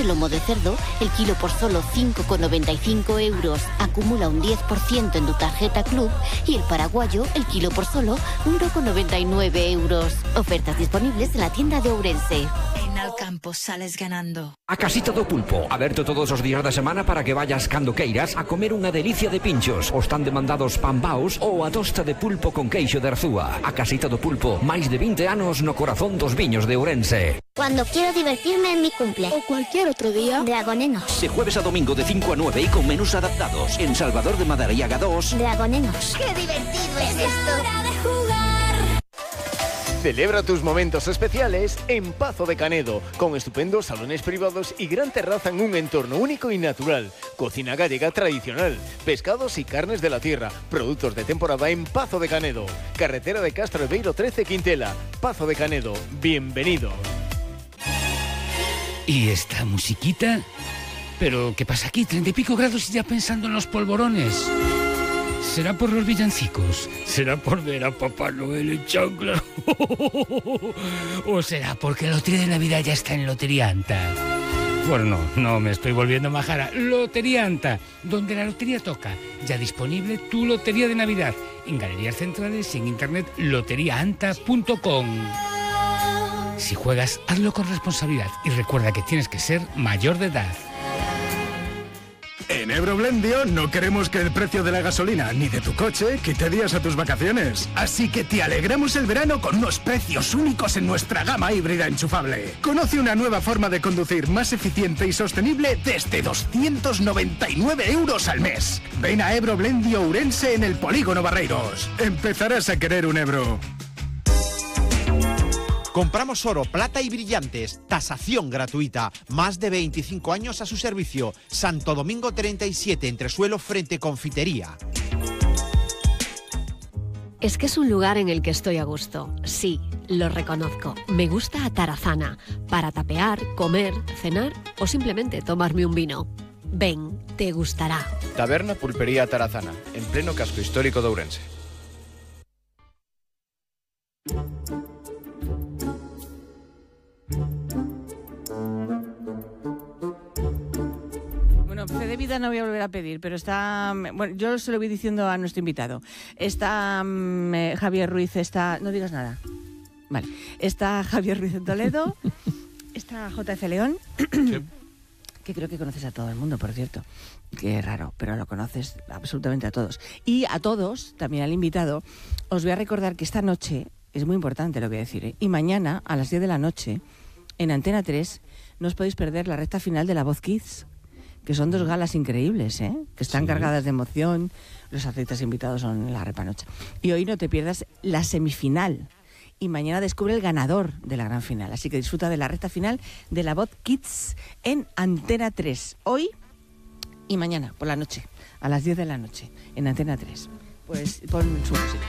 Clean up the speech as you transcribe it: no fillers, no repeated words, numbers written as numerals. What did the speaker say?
lomo de cerdo, el kilo por solo 5,95 euros. Acumula un 10% en tu tarjeta Club. Y el paraguayo, el kilo por solo 1,99 euros. Ofertas disponibles en la tienda de Ourense. En Alcampo sales ganando. A Casita do Pulpo, aberto todos os días da semana para que vayas cando queiras a comer unha delicia de pinchos, os tan demandados pambaos ou a tosta de pulpo con queixo de Arzúa. A Casita do Pulpo, máis de 20 anos no corazón dos viños de Ourense. Cuando quiero divertirme en mi cumple. O cualquier otro día. Dragonenos. De jueves a domingo de 5 a 9 y con menús adaptados. En Salvador de Madariaga 2. Dragonenos. ¡Qué divertido es esto! ¡Hora de jugar! Celebra tus momentos especiales en Pazo de Canedo, con estupendos salones privados y gran terraza en un entorno único y natural. Cocina gallega tradicional, pescados y carnes de la tierra, productos de temporada en Pazo de Canedo. Carretera de Castro Beiro 13 Quintela. Pazo de Canedo, bienvenido. ¿Y esta musiquita? ¿Pero qué pasa aquí? 30 y pico grados y ya pensando en los polvorones. ¿Será por los villancicos? ¿Será por ver a Papá Noel en chancla? ¿O será porque la lotería de Navidad ya está en Lotería Anta? Bueno, no me estoy volviendo majara. Lotería Anta, donde la lotería toca. Ya disponible tu lotería de Navidad. En Galerías Centrales y en internet loteriaanta.com. Si juegas, hazlo con responsabilidad y recuerda que tienes que ser mayor de edad. En Ebroblendio no queremos que el precio de la gasolina ni de tu coche quite días a tus vacaciones. Así que te alegramos el verano con unos precios únicos en nuestra gama híbrida enchufable. Conoce una nueva forma de conducir más eficiente y sostenible desde 299 euros al mes. Ven a Ebroblendio Ourense en el Polígono Barreiros. Empezarás a querer un Ebro. Compramos oro, plata y brillantes. Tasación gratuita. Más de 25 años a su servicio. Santo Domingo 37, entresuelo frente Confitería. Es que es un lugar en el que estoy a gusto. Sí, lo reconozco. Me gusta Atarazana. Para tapear, comer, cenar o simplemente tomarme un vino. Ven, te gustará. Taberna Pulpería Atarazana, en pleno casco histórico de Ourense. Bueno, fe de vida no voy a volver a pedir, pero está... Bueno, yo se lo voy diciendo a nuestro invitado. Está Javier Ruiz, está... No digas nada. Vale. Está Javier Ruiz en Toledo, está JF León, que creo que conoces a todo el mundo, por cierto. Qué raro, pero lo conoces absolutamente a todos. Y a todos, también al invitado, os voy a recordar que esta noche, es muy importante lo que voy a decir, ¿eh? Y mañana, a las 10 de la noche, en Antena 3, no os podéis perder la recta final de La Voz Kids, que son dos galas increíbles, ¿eh? Que están cargadas de emoción. Los artistas invitados son la repanocha. Y hoy no te pierdas la semifinal. Y mañana descubre el ganador de la gran final. Así que disfruta de la recta final de La Voz Kids en Antena 3. Hoy y mañana por la noche, a las 10 de la noche, en Antena 3. Pues pon su música.